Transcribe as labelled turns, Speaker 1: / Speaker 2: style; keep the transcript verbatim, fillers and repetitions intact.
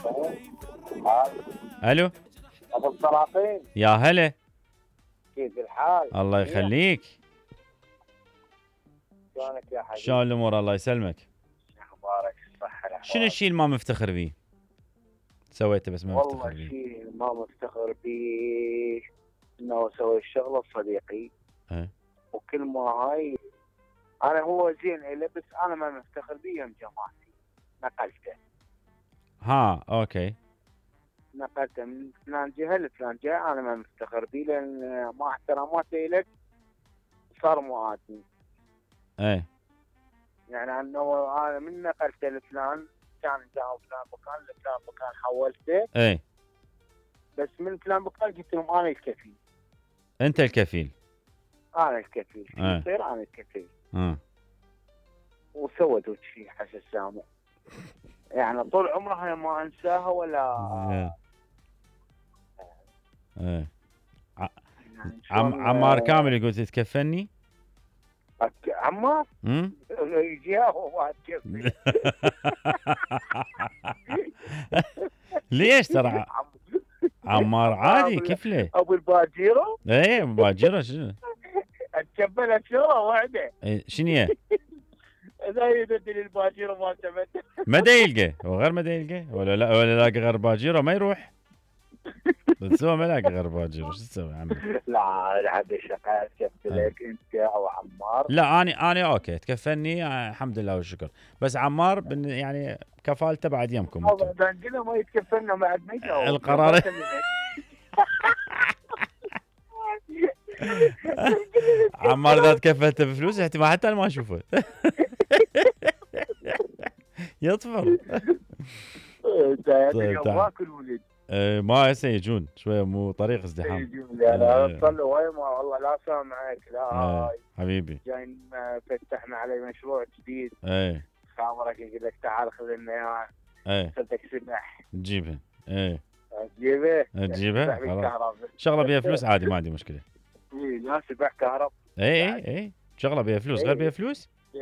Speaker 1: الو
Speaker 2: ابو السلاطين،
Speaker 1: يا هلا.
Speaker 2: كيف الحال؟
Speaker 1: الله يخليك.
Speaker 2: شلونك يا حبيبي؟
Speaker 1: شلون الامور؟ الله يسلمك.
Speaker 2: اخبارك؟ الصحة الاحوال؟
Speaker 1: شنو الشيء اللي ما مفتخر فيه سويته بس ما
Speaker 2: والله
Speaker 1: مفتخر فيه؟
Speaker 2: شيء ما مفتخر فيه انه سوي الشغله صديقي.
Speaker 1: أه.
Speaker 2: وكل ما هاي انا هو زين إلي، بس انا ما مفتخر بيه يوم جماعتي نقلته.
Speaker 1: ها اوكي.
Speaker 2: نقلته من فلان جهه لفلان جهه، انا ما مفتخر بيه لان ما احتراماته لك صار مؤاتني.
Speaker 1: ايه
Speaker 2: يعني انه انا من نقلته لفلان كان جاء فلان مكان لفلان مكان حولته،
Speaker 1: ايه.
Speaker 2: بس من فلان مكان قلت لهم انا الكفيل.
Speaker 1: انت الكفيل.
Speaker 2: انا الكفيل شو
Speaker 1: ايه.
Speaker 2: يصير، انا الكفيل.
Speaker 1: اه
Speaker 2: وسوت شيء حسن سامع، يعني طول عمرها ما انساها ولا.
Speaker 1: ايه. ايه. ع-
Speaker 2: يعني
Speaker 1: عم
Speaker 2: شلون-
Speaker 1: عمار كامل يقول تتكفلني.
Speaker 2: أك- عمار
Speaker 1: امم
Speaker 2: يجيها وما تكفي.
Speaker 1: ليش ترى ع- عمار عادي كفله.
Speaker 2: ابو الباجيرو
Speaker 1: ايه باجره شنو؟
Speaker 2: اتكفلت شوره واحده.
Speaker 1: إيه، شنو هي؟
Speaker 2: اذا يدد للباجيرو ما تمت.
Speaker 1: ما دا يلقى هو غير ما دا يلقى ولا لا ولا لاقي غير باجيره ما يروح. بتسوى ما لاقي غير باجيره شو تسوي عمي؟
Speaker 2: لا العب شقه تكفلك انت او عمار.
Speaker 1: لا اني اني اوكي تكفلني آه، الحمد لله والشكر. بس عمار بن يعني كفالته بعد يمكم انتم.
Speaker 2: اذا قلنا ما يتكفلنا بعد ما يجاوب
Speaker 1: القرار. عمار اذا تكفلته بفلوس احتمال حتى أنا ما اشوفه. يطفر.
Speaker 2: طيب ماكل ولد.
Speaker 1: آه، ما هسه يجون شويه مو طريق ازدحام.
Speaker 2: يجون لا صلوا وين ما والله لا سامعك لا
Speaker 1: آه،
Speaker 2: هاي
Speaker 1: حبيبي.
Speaker 2: جايين فتحنا علي مشروع جديد.
Speaker 1: ايه
Speaker 2: خابرك يقول لك تعال خذ لنا اياه.
Speaker 1: ايه
Speaker 2: صدق سبح
Speaker 1: تجيبها. ايه
Speaker 2: تجيبه
Speaker 1: تجيبها خلاص.
Speaker 2: بالكهرباء.
Speaker 1: شغله بيها فلوس عادي ما عندي مشكله.
Speaker 2: اي لا سبح كهرب.
Speaker 1: ايه ايه ايه شغله بيها فلوس غير بيها فلوس.